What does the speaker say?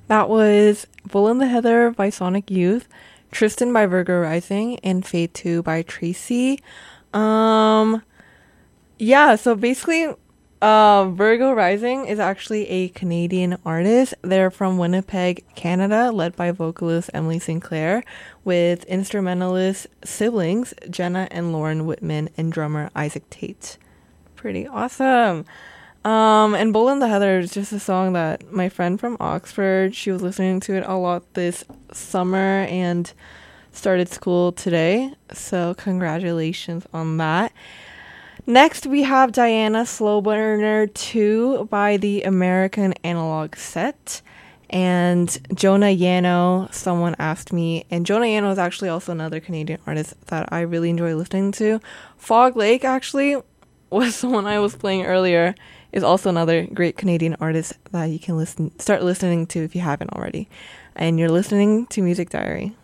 That was Bull in the Heather by Sonic Youth, Tristan by Virgo Rising, and Fade 2 by Tracy. Yeah, so basically, Virgo Rising is actually a Canadian artist. They're from Winnipeg, Canada, led by vocalist Emily Sinclair, with instrumentalist siblings Jenna and Lauren Whitman and drummer Isaac Tate. Pretty awesome. And Bull in the Heather is just a song that my friend from Oxford, she was listening to it a lot this summer and started school today. So congratulations on that. Next, we have Diana Slow Burner 2 by the American Analog Set. And Jonah Yano, someone asked me. And Jonah Yano is actually also another Canadian artist that I really enjoy listening to. Fog Lake, actually, was someone I was playing earlier. Is also another great Canadian artist that you can start listening to if you haven't already. And you're listening to Music Diary.